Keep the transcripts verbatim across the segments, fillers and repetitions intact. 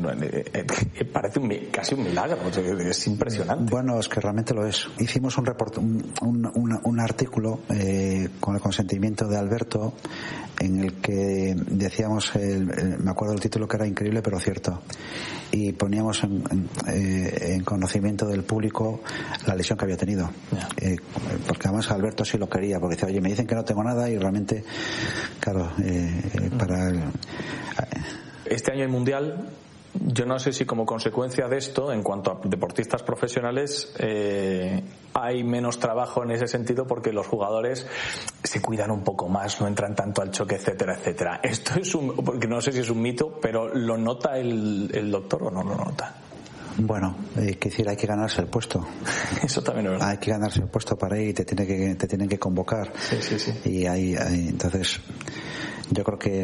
eh, eh, parece un, casi un milagro, es impresionante. Bueno, es que realmente lo es. Hicimos un report, un, un, un artículo eh, con el consentimiento de Alberto, en el que decíamos, el, el, me acuerdo del título, que era increíble pero cierto, y poníamos en, en, eh, en conocimiento del público la lesión que había tenido, yeah. eh, porque además Alberto sí lo quería, porque decía, oye, me dicen que no tengo nada, y realmente, claro, eh, eh, para el, este año hay mundial. Yo no sé si como consecuencia de esto, en cuanto a deportistas profesionales, eh, hay menos trabajo en ese sentido, porque los jugadores se cuidan un poco más, no entran tanto al choque, etcétera, etcétera. Esto es un, porque no sé si es un mito, pero ¿lo nota el, el doctor o no lo nota? Bueno, eh, que decir, hay que ganarse el puesto. Eso también es verdad. Hay que ganarse el puesto para ir, y te tiene que te tienen que convocar. Sí, sí, sí. Y ahí, ahí entonces yo creo que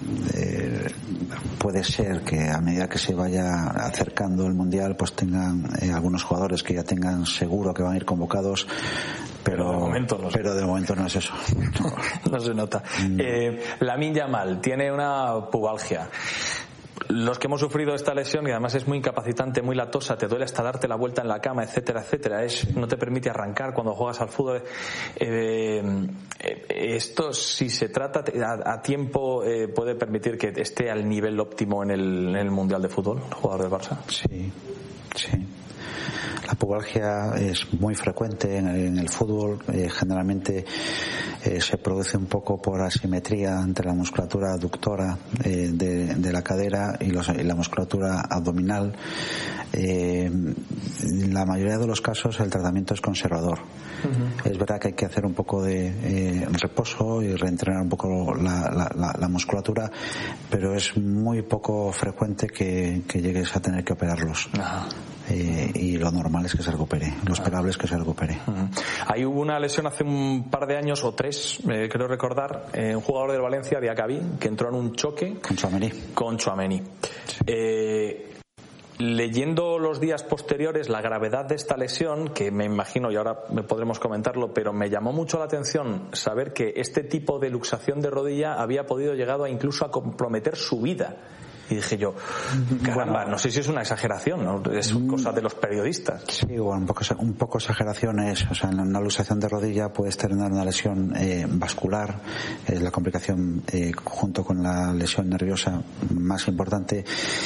eh, puede ser que a medida que se vaya acercando el mundial, pues tengan eh, algunos jugadores que ya tengan seguro que van a ir convocados, pero, pero de momento no, pero de momento no es eso. No, no se nota. Mm. Eh, Lamine Yamal tiene una pubalgia. Los que hemos sufrido esta lesión, y además es muy incapacitante, muy latosa, te duele hasta darte la vuelta en la cama, etcétera, etcétera, es, no te permite arrancar cuando juegas al fútbol. Eh, eh, esto, si se trata a, a tiempo, eh, puede permitir que esté al nivel óptimo en el, en el Mundial de Fútbol, el jugador del Barça. Sí, sí. La pubalgia es muy frecuente en el, en el fútbol. Eh, generalmente eh, se produce un poco por asimetría entre la musculatura aductora eh, de, de la cadera y, los, y la musculatura abdominal. Eh, en la mayoría de los casos el tratamiento es conservador. Uh-huh. Es verdad que hay que hacer un poco de eh, reposo y reentrenar un poco la, la, la, la musculatura, pero es muy poco frecuente que, que llegues a tener que operarlos. Uh-huh. Eh, y lo normal es que se recupere, lo esperable es que se recupere. Uh-huh. Ahí hubo una lesión hace un par de años o tres, eh, creo recordar, eh, un jugador del Valencia, Diacabí, que entró en un choque con Tchouaméni. Con Tchouaméni. Sí. Eh, leyendo los días posteriores la gravedad de esta lesión, que me imagino, y ahora podremos comentarlo, pero me llamó mucho la atención saber que este tipo de luxación de rodilla había podido llegar a incluso a comprometer su vida. Y dije yo, caramba, bueno, no sé si es una exageración, ¿no? Es cosa de los periodistas. Sí, bueno, un poco, un poco exageración es, o sea, en una luxación de rodilla puedes tener una lesión eh, vascular, es la complicación eh, junto con la lesión nerviosa más importante,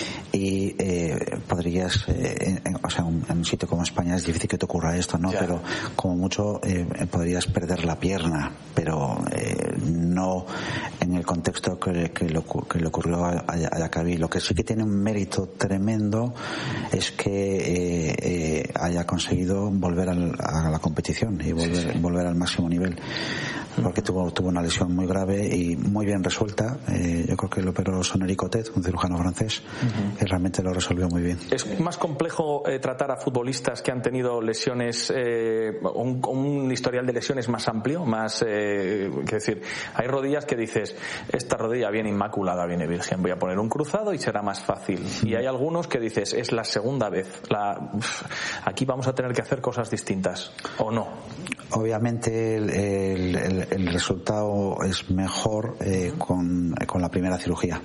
y eh, podrías, eh, en, o sea, un, en un sitio como España es difícil que te ocurra esto, ¿no? Ya. Pero como mucho eh, podrías perder la pierna, pero eh, no en el contexto que, que, le, que le ocurrió a, a, a Lo que sí que tiene un mérito tremendo es que eh, eh, haya conseguido volver al, a la competición y volver, sí, sí. volver al máximo nivel, porque tuvo, tuvo una lesión muy grave y muy bien resuelta. Eh, yo creo que lo operó Sonnery Cotet, un cirujano francés, uh-huh. y realmente lo resolvió muy bien. ¿Es más complejo eh, tratar a futbolistas que han tenido lesiones, eh, un, un historial de lesiones más amplio? Más, eh, es decir, hay rodillas que dices, esta rodilla viene inmaculada, viene virgen, voy a poner un cruzado y será más fácil. Y hay algunos que dices, es la segunda vez, la, uf, aquí vamos a tener que hacer cosas distintas, ¿o no? Obviamente el, el, el, el resultado es mejor eh, con, con la primera cirugía.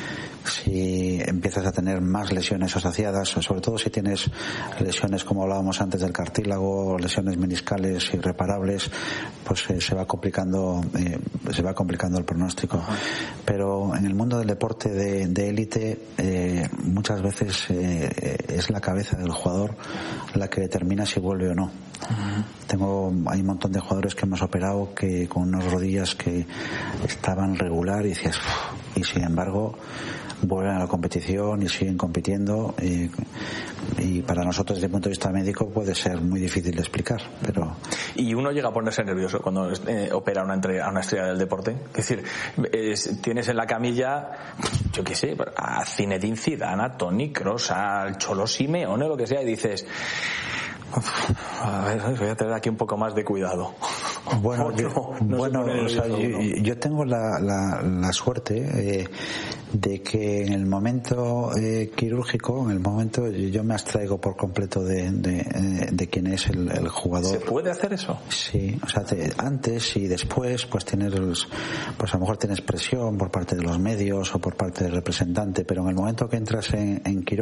Si empiezas a tener más lesiones asociadas, sobre todo si tienes lesiones como hablábamos antes del cartílago, lesiones meniscales irreparables, pues eh, se va complicando eh, se va complicando el pronóstico. Uh-huh. Pero en el mundo del deporte de, de élite eh, muchas veces eh, es la cabeza del jugador la que determina si vuelve o no. Uh-huh. Tengo hay un montón de jugadores que hemos operado que con unas rodillas que estaban regular y decías, uff, y sin embargo vuelven a la competición y siguen compitiendo, y, y para nosotros desde el punto de vista médico puede ser muy difícil de explicar, pero y uno llega a ponerse nervioso cuando eh, opera una entre, a una estrella del deporte. Es decir, es, tienes en la camilla, yo qué sé, a Zinedine Zidane, a Toni Kroos, al Cholo Simeone, lo que sea, y dices, a ver, voy a tener aquí un poco más de cuidado. Bueno, yo, no, no bueno o sea, yo, yo tengo la, la, la suerte eh, de que en el momento eh, quirúrgico, en el momento yo me abstraigo por completo de, de, de quién es el, el jugador. ¿Se puede hacer eso? Sí, o sea, te, antes y después, pues tienes, pues a lo mejor tienes presión por parte de los medios o por parte del representante, pero en el momento que entras en, en quirúrgico